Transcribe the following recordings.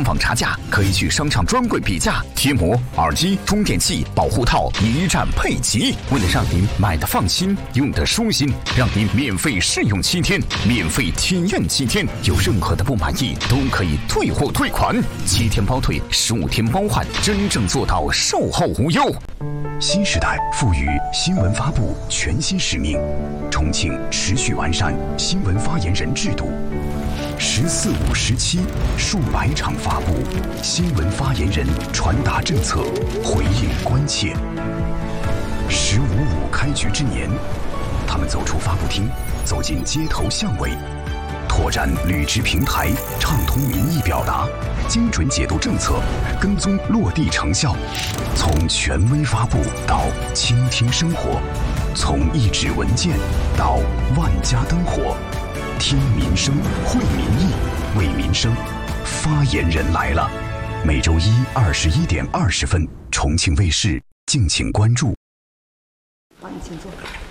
网差价，可以去商场专柜比价，贴膜、耳机、充电器、保护套一站配齐。为了让您买的放心，用的舒心，让您免费试用7天，免费体验7天，有任何的不满意都可以退货退款，7天包退，15天包换，真正做到售后无忧。新时代赋予新闻发布全新使命，重庆持续完善新闻发言人制度，14、5、17数百场发布，新闻发言人传达政策，回应关切。15、5开局之年，他们走出发布厅，走进街头巷尾，拓展履职平台，畅通民意表达，精准解读政策，跟踪落地成效。从权威发布到倾听生活，从一纸文件到万家灯火，听民生，会民意，为民生。发言人来了，每周一21点20分，重庆卫视，敬请关注。 好，你请坐。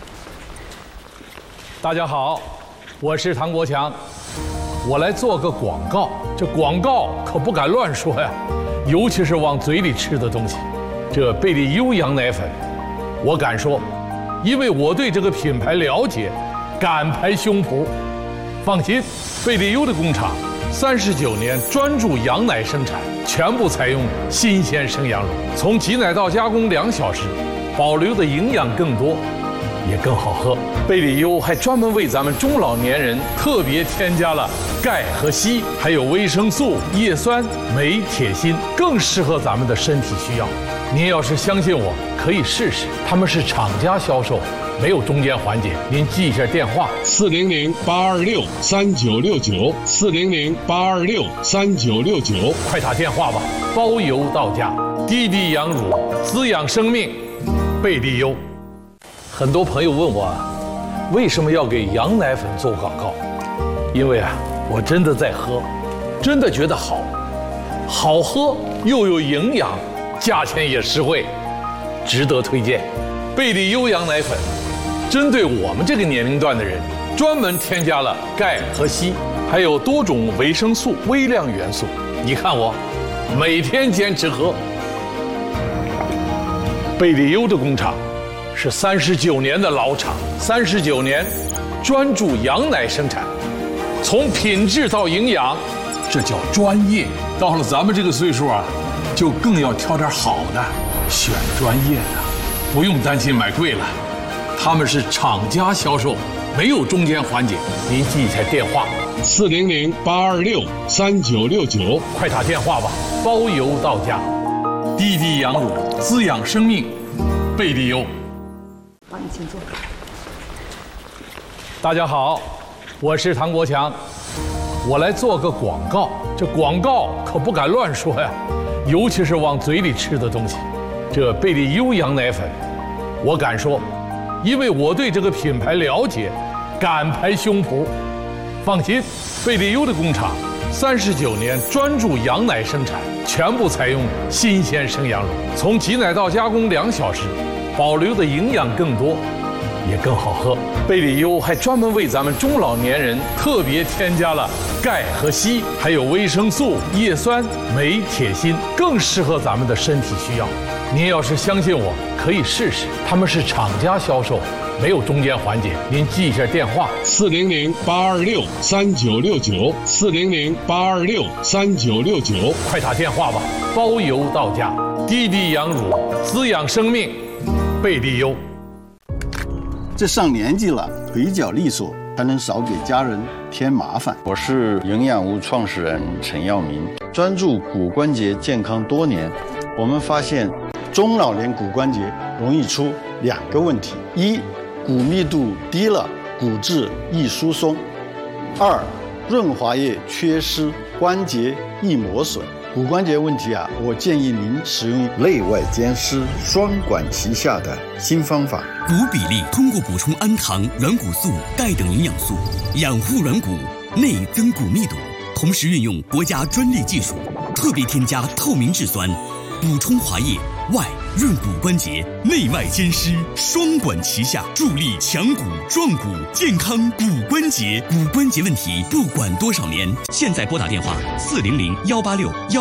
大家好，我是唐国强，我来做个广告。这广告可不敢乱说呀，尤其是往嘴里吃的东西。这贝利优羊奶粉，我敢说，因为我对这个品牌了解，敢拍胸脯。放心，贝利优的工厂39年专注羊奶生产，全部采用新鲜生羊乳，从挤奶到加工2小时，保留的营养更多，也更好喝。贝利优还专门为咱们中老年人特别添加了钙和硒，还有维生素、叶酸、镁、铁、锌，更适合咱们的身体需要。您要是相信我，可以试试。他们是厂家销售，没有中间环节。您记一下电话：400-826-3969，400-826-3969，快打电话吧，包邮到家。滴滴羊乳，滋养生命，贝利优。很多朋友问我，为什么要给羊奶粉做广告？因为我真的在喝，真的觉得好喝又有营养，价钱也实惠，值得推荐。贝利优羊奶粉针对我们这个年龄段的人，专门添加了钙和硒，还有多种维生素、微量元素。你看我每天坚持喝。贝利优的工厂是39年的老厂，39年专注羊奶生产，从品质到营养，这叫专业。到了咱们这个岁数就更要挑点好的，选专业的，不用担心买贵了。他们是厂家销售，没有中间环节。您记一下电话：400-826-3969，快打电话吧，包邮到家。滴滴羊乳，滋养生命，贝利优。 好，你请坐。 大家好，我是唐国强，我来做个广告。这广告可不敢乱说呀，尤其是往嘴里吃的东西。这贝利优羊奶粉，我敢说，因为我对这个品牌了解，敢拍胸脯。放心，贝利优的工厂39年专注羊奶生产，全部采用新鲜生羊乳，从挤奶到加工2小时，保留的营养更多，也更好喝。贝利优还专门为咱们中老年人特别添加了钙和硒，还有维生素、叶酸、镁、铁、锌，更适合咱们的身体需要。您要是相信我，可以试试。他们是厂家销售，没有中间环节。您记一下电话：400-826-3969，400-826-3969，快打电话吧，包邮到家。滴滴羊乳，滋养生命，贝利优。 这上年纪了，腿脚利索，才能少给家人添麻烦。 我是营养屋创始人陈耀明，专注骨关节健康多年。我们发现，中老年骨关节容易出2个问题：一，骨密度低了，骨质易疏松；二，润滑液缺失，关节易磨损。骨关节问题我建议您使用内外兼施、双管齐下的新方法。 骨比例通过补充氨糖、软骨素、钙等营养素，养护软骨，内增骨密度，同时运用国家专利技术，特别添加透明质酸，补充滑液，外润骨关节，内外兼施，双管齐下，助力强骨壮骨，健康骨关节。骨关节问题不管多少年，现在拨打电话400-186-1